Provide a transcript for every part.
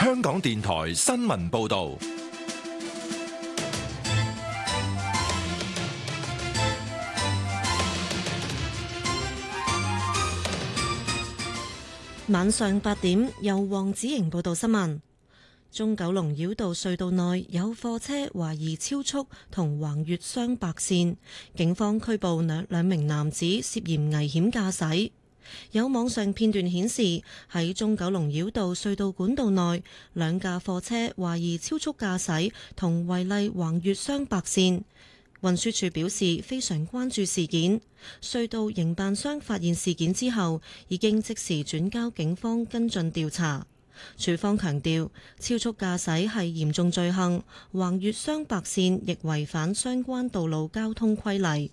香港電台新聞報道。 晚上8點，由黃子瑩報道新聞。中九龍繞道隧道內有貨車懷疑超速同橫越雙白線，警方拘捕兩名男子涉嫌危險駕駛。有網上片段顯示，喺中九龍繞道隧道管道內，兩架貨車懷疑超速駕駛同違例橫越雙白線。運輸署表示非常關注事件，隧道營辦商發現事件之後，已經即時轉交警方跟進調查。署方強調，超速駕駛係嚴重罪行，橫越雙白線亦違反相關道路交通規例。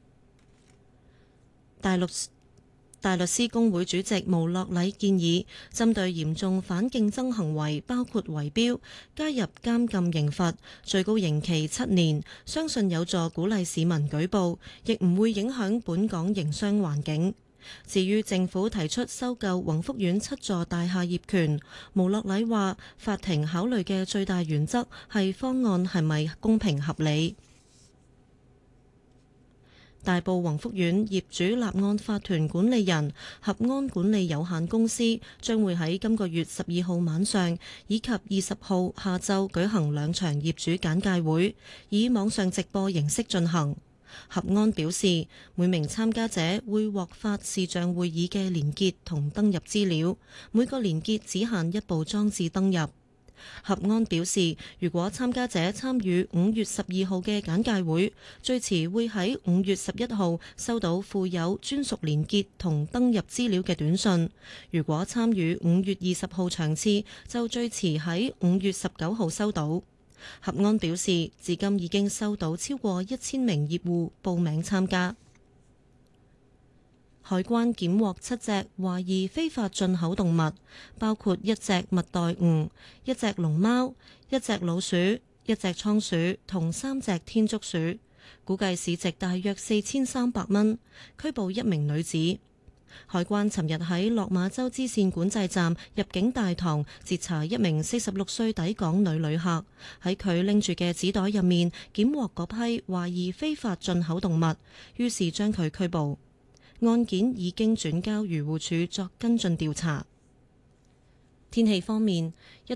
大律師公會主席毛樂禮建議，針對嚴重反競爭行為，包括圍標，加入監禁刑罰，最高刑期7年，相信有助鼓勵市民舉報，亦唔會影響本港營商環境。至於政府提出收購宏福苑7座大廈業權，毛樂禮話，法庭考慮嘅最大原則係方案係咪公平合理。大埔宏福苑業主立案法團管理人合安管理有限公司將會喺今個月12號晚上以及20號下晝舉行2場業主簡介會，以網上直播形式進行。合安表示，每名參加者會獲發視像會議嘅連結同登入資料，每個連結只限1部裝置登入。合安表示，如果參加者參與5月12號嘅簡介會，最遲會喺5月11號收到附有專屬連結同登入資料嘅短信；如果參與5月20號場次，就最遲喺5月19號收到。合安表示，至今已經收到超過1000名業戶報名參加。海關檢獲7隻懷疑非法進口動物，包括1隻蜜袋鼯、1隻龍貓、1隻老鼠、1隻倉鼠同3隻天竺鼠，估計市值大約4300蚊，拘捕1名女子。海關尋日喺落馬洲支線管制站入境大堂截查1名46歲抵港女旅客，喺佢拎住嘅紙袋入面檢獲嗰批懷疑非法進口動物，於是將佢拘捕。案件已經轉交漁護署作跟進調查。天氣方面，一